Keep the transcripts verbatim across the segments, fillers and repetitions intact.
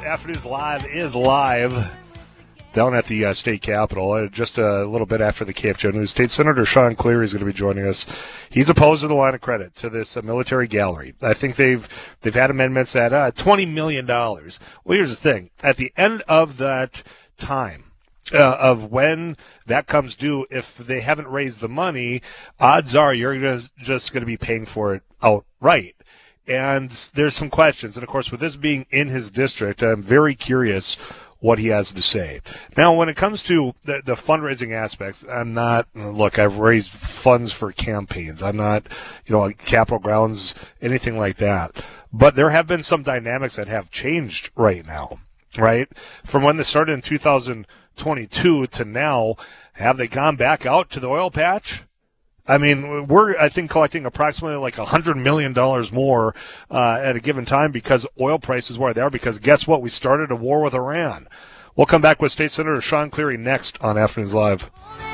Afternoons Live is live down at the uh, state capitol. Uh, just a little bit after the K F G O News. State Senator Sean Cleary is going to be joining us. He's opposed to the line of credit to this uh, military gallery. I think they've they've had amendments at uh, twenty million dollars. Well, here's the thing. At the end of that time, Uh, of when that comes due, if they haven't raised the money, odds are you're just, just going to be paying for it outright. And there's some questions. And, of course, with this being in his district, I'm very curious what he has to say. Now, when it comes to the, the fundraising aspects, I'm not, look, I've raised funds for campaigns. I'm not, you know, like Capitol Grounds, anything like that. But there have been some dynamics that have changed right now, right? From when they started in two thousand twenty-two to now, have they gone back out to the oil patch? I mean, we're, I think, collecting approximately like one hundred million dollars more uh, at a given time because oil prices where they are, because guess what? We started a war with Iran. We'll come back with State Senator Sean Cleary next on Afternoons Live.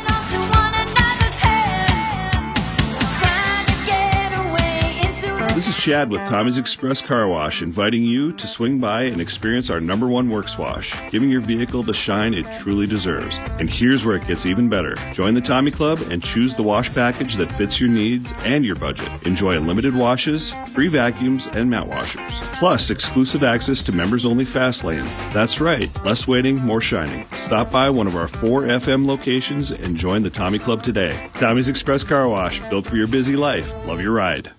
This is Chad with Tommy's Express Car Wash, inviting you to swing by and experience our number one works wash, giving your vehicle the shine it truly deserves. And here's where it gets even better. Join the Tommy Club and choose the wash package that fits your needs and your budget. Enjoy unlimited washes, free vacuums, and mat washers. Plus, exclusive access to members-only fast lanes. That's right, less waiting, more shining. Stop by one of our four F M locations and join the Tommy Club today. Tommy's Express Car Wash, built for your busy life. Love your ride.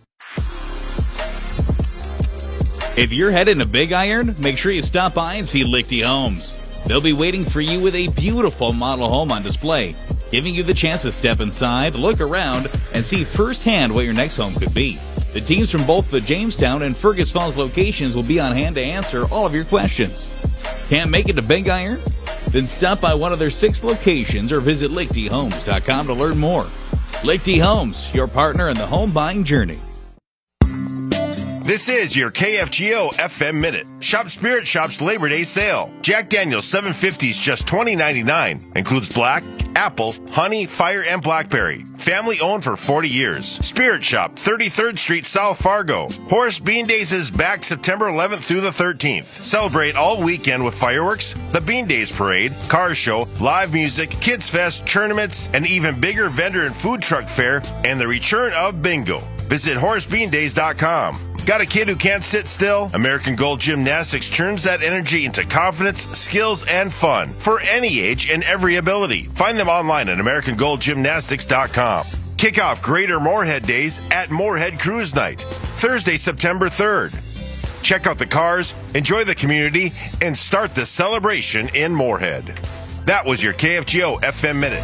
If you're heading to Big Iron, make sure you stop by and see Lichty Homes. They'll be waiting for you with a beautiful model home on display, giving you the chance to step inside, look around, and see firsthand what your next home could be. The teams from both the Jamestown and Fergus Falls locations will be on hand to answer all of your questions. Can't make it to Big Iron? Then stop by one of their six locations or visit lichty homes dot com to learn more. Lichty Homes, your partner in the home buying journey. This is your K F G O F M Minute. Shop Spirit Shop's Labor Day sale. Jack Daniel's seven fifty is just twenty ninety-nine. Includes black, apple, honey, fire, and blackberry. Family owned for forty years. Spirit Shop, thirty-third Street, South Fargo. Horace Bean Days is back September eleventh through the thirteenth. Celebrate all weekend with fireworks, the Bean Days Parade, car show, live music, Kids Fest, tournaments, an even bigger vendor and food truck fair, and the return of bingo. Visit horace bean days dot com. Got a kid who can't sit still? American Gold Gymnastics turns that energy into confidence, skills, and fun for any age and every ability. Find them online at american gold gymnastics dot com. Kick off Greater Moorhead Days at Moorhead Cruise Night, Thursday, September third. Check out the cars, enjoy the community, and start the celebration in Moorhead. That was your K F G O F M Minute.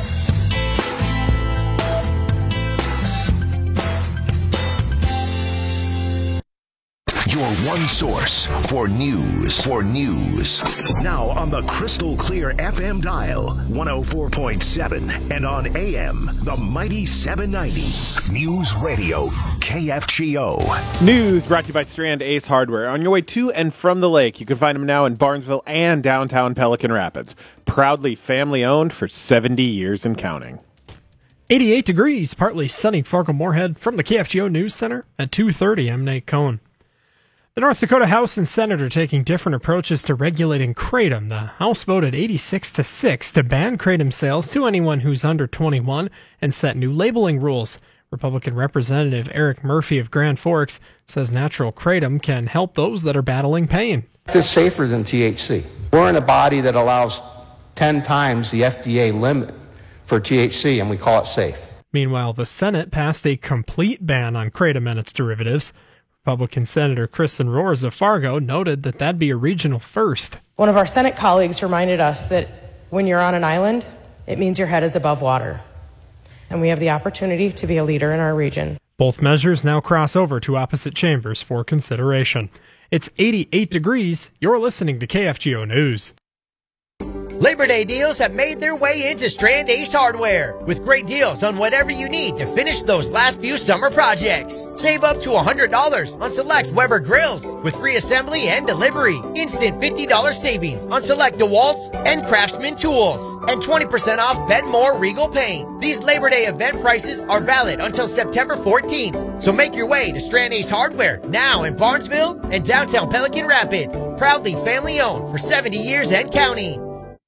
Your one source for news. For news. Now on the crystal clear F M dial, one oh four point seven, and on A M, the mighty seven ninety. News Radio, K F G O. News brought to you by Strand Ace Hardware. On your way to and from the lake, you can find them now in Barnesville and downtown Pelican Rapids. Proudly family-owned for seventy years and counting. eighty-eight degrees, partly sunny Fargo-Moorhead. From the K F G O News Center at two thirty, I'm Nate Cohn. The North Dakota House and Senate are taking different approaches to regulating kratom. The House voted eighty-six to six to ban kratom sales to anyone who's under twenty-one and set new labeling rules. Republican Representative Eric Murphy of Grand Forks says natural kratom can help those that are battling pain. It's safer than T H C. We're in a body that allows ten times the F D A limit for T H C, and we call it safe. Meanwhile, the Senate passed a complete ban on kratom and its derivatives. Republican Senator Kristen Rohrs of Fargo noted that that'd be a regional first. One of our Senate colleagues reminded us that when you're on an island, it means your head is above water. And we have the opportunity to be a leader in our region. Both measures now cross over to opposite chambers for consideration. It's eighty-eight degrees. You're listening to K F G O News. Labor Day deals have made their way into Strand Ace Hardware with great deals on whatever you need to finish those last few summer projects. Save up to one hundred dollars on select Weber grills with free assembly and delivery. Instant fifty dollars savings on select DeWalt's and Craftsman tools. And twenty percent off Benmore Regal paint. These Labor Day event prices are valid until September fourteenth. So make your way to Strand Ace Hardware now in Barnesville and downtown Pelican Rapids. Proudly family owned for seventy years and counting.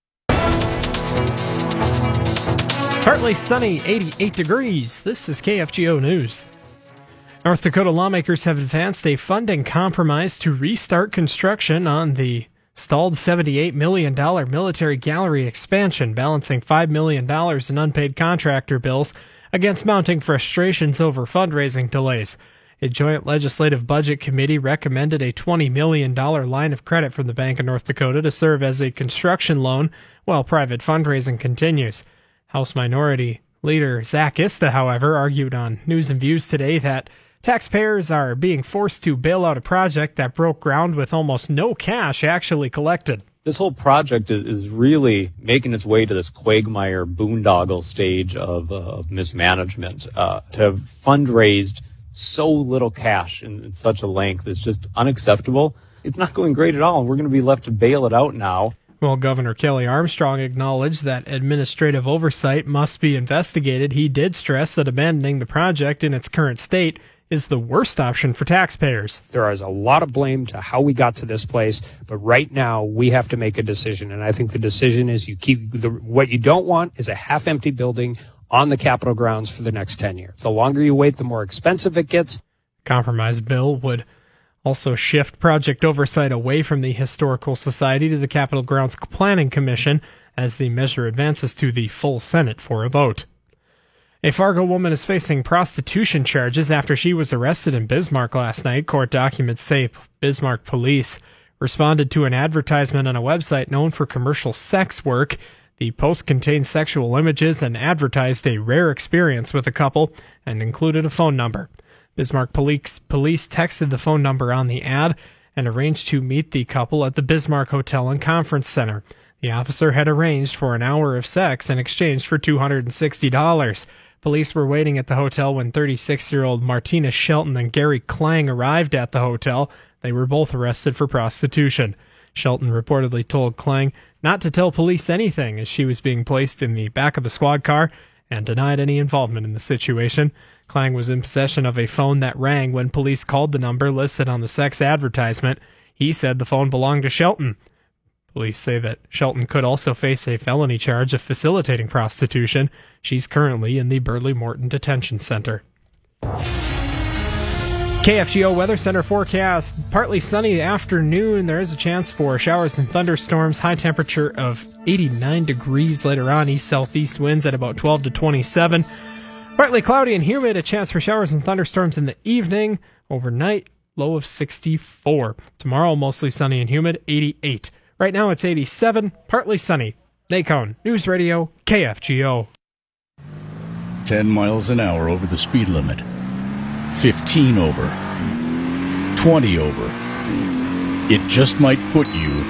Partly sunny, eighty-eight degrees. This is K F G O News. North Dakota lawmakers have advanced a funding compromise to restart construction on the stalled seventy-eight million dollars military gallery expansion, balancing five million dollars in unpaid contractor bills against mounting frustrations over fundraising delays. A joint legislative budget committee recommended a twenty million dollars line of credit from the Bank of North Dakota to serve as a construction loan while private fundraising continues. House Minority Leader Zach Ista, however, argued on News and Views today that taxpayers are being forced to bail out a project that broke ground with almost no cash actually collected. This whole project is, is really making its way to this quagmire boondoggle stage of, uh, of mismanagement. Uh, to have fundraised so little cash in, in such a length is just unacceptable. It's not going great at all, and we're going to be left to bail it out now. While Governor Kelly Armstrong acknowledged that administrative oversight must be investigated, he did stress that abandoning the project in its current state is the worst option for taxpayers. There is a lot of blame to how we got to this place, but right now we have to make a decision, and I think the decision is you keep the, what you don't want is a half-empty building on the Capitol grounds for the next ten years. The longer you wait, the more expensive it gets. Compromise bill would also shift project oversight away from the Historical Society to the Capitol Grounds Planning Commission as the measure advances to the full Senate for a vote. A Fargo woman is facing prostitution charges after she was arrested in Bismarck last night. Court documents say Bismarck police responded to an advertisement on a website known for commercial sex work. The post contained sexual images and advertised a rare experience with a couple and included a phone number. Bismarck police, police texted the phone number on the ad and arranged to meet the couple at the Bismarck Hotel and Conference Center. The officer had arranged for an hour of sex in exchange for two hundred sixty dollars. Police were waiting at the hotel when thirty-six-year-old Martina Shelton and Gary Klang arrived at the hotel. They were both arrested for prostitution. Shelton reportedly told Klang not to tell police anything as she was being placed in the back of the squad car and denied any involvement in the situation. Klang was in possession of a phone that rang when police called the number listed on the sex advertisement. He said the phone belonged to Shelton. Police say that Shelton could also face a felony charge of facilitating prostitution. She's currently in the Burley Morton Detention Center. K F G O Weather Center forecast. Partly sunny afternoon. There is a chance for showers and thunderstorms. High temperature of eighty-nine degrees later on. East-southeast winds at about twelve to twenty-seven. Partly cloudy and humid. A chance for showers and thunderstorms in the evening. Overnight, low of sixty-four. Tomorrow, mostly sunny and humid, eighty-eight. Right now, it's eighty-seven. Partly sunny. Nacon News Radio, K F G O. ten miles an hour over the speed limit. fifteen over. twenty over. It just might put you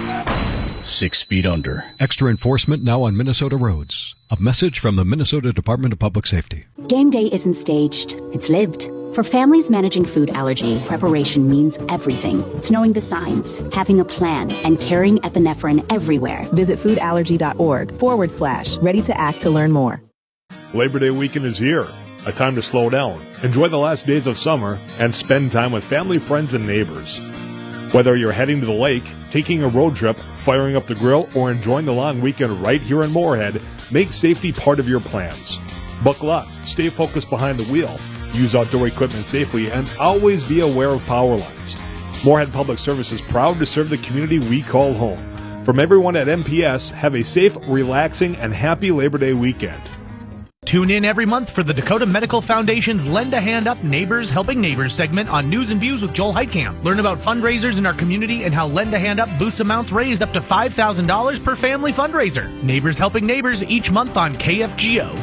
six feet under. Extra enforcement now on Minnesota roads. A message from the Minnesota Department of Public Safety. Game day isn't staged. It's lived. For families managing food allergy, preparation means everything. It's knowing the signs, having a plan, and carrying epinephrine everywhere. Visit foodallergy.org forward slash ready to act to learn more. Labor Day weekend is here. A time to slow down, enjoy the last days of summer, and spend time with family, friends, and neighbors. Whether you're heading to the lake, taking a road trip, firing up the grill, or enjoying the long weekend right here in Moorhead, make safety part of your plans. Buckle up, stay focused behind the wheel, use outdoor equipment safely, and always be aware of power lines. Moorhead Public Service is proud to serve the community we call home. From everyone at M P S, have a safe, relaxing, and happy Labor Day weekend. Tune in every month for the Dakota Medical Foundation's Lend a Hand Up Neighbors Helping Neighbors segment on News and Views with Joel Heitkamp. Learn about fundraisers in our community and how Lend a Hand Up boosts amounts raised up to five thousand dollars per family fundraiser. Neighbors Helping Neighbors each month on K F G O.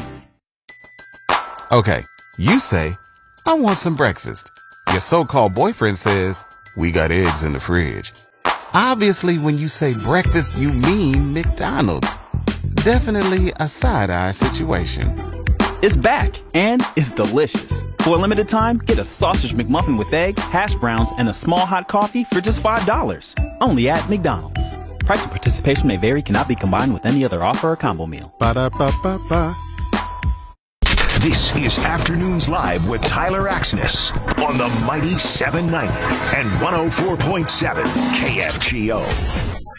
Okay, you say, I want some breakfast. Your so-called boyfriend says, we got eggs in the fridge. Obviously, when you say breakfast, you mean McDonald's. Definitely a side-eye situation. It's back, and it's delicious. For a limited time, get a sausage McMuffin with egg, hash browns, and a small hot coffee for just five dollars. Only at McDonald's. Price and participation may vary, cannot be combined with any other offer or combo meal. Ba-da-ba-ba-ba. This is Afternoons Live with Tyler Axness on the Mighty seven ninety and one oh four point seven K F G O.